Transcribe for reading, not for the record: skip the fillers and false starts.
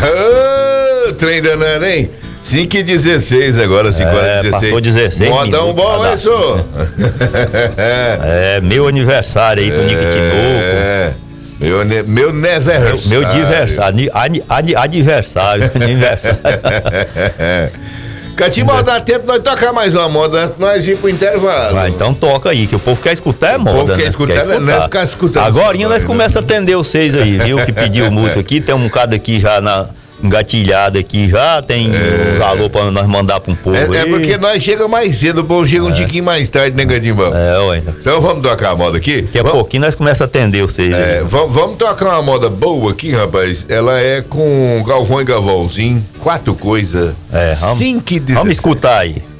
Trem danado, hein? 5h16 agora, 5h16. Passou 16. Modão bom, hein, senhor? Meu aniversário aí do Niquitinoco. Meu neversário. Meu adversário. Adversário. Catimbau, dá tempo nós tocar mais uma moda antes de nós ir pro intervalo. Então toca aí, que o povo quer escutar moda. O povo quer escutar, né? Não é ficar escutando. Agora nós começamos a atender vocês aí, viu? Que pediu música aqui, tem um bocado aqui já engatilhado aqui já, tem uns alô pra nós mandar pra um povo aí. É porque nós chegamos mais cedo, o povo chega um tiquinho mais tarde, né, Catimbau? Ué. Então vamos tocar a moda aqui? Daqui a pouquinho nós começamos a atender vocês aí. Vamos tocar uma moda boa aqui, rapaz. Ela é com Galvão e Gavalzinho, 4 coisas. 5h16. Vamos escutar aí.